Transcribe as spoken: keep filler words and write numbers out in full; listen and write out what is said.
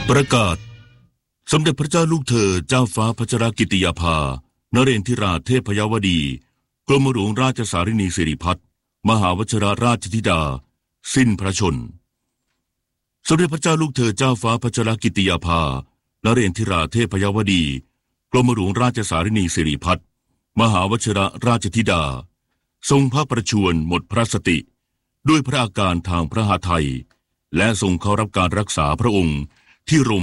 ประกาศสมเด็จพระเจ้าลูกเธอเจ้าฟ้าพัชรกิติยาภานเรนทิราเทพยวดีกรมหลวงราชสารินีสิริพัฒน์มหาวชิรราชธิดาสิ้นพระชนม์สมเด็จพระเจ้าลูกเธอเจ้าฟ้าพัชรกิติยาภานเรนทิราเทพยวดีกรมหลวงราชสารินีสิริพัฒน์มหาวชิรราชธิดาทรงพระประชวรหมดพระสติด้วยพระอาการทางพระหฤทัยและทรงเข้ารับการรักษาพระองค์ที่โรง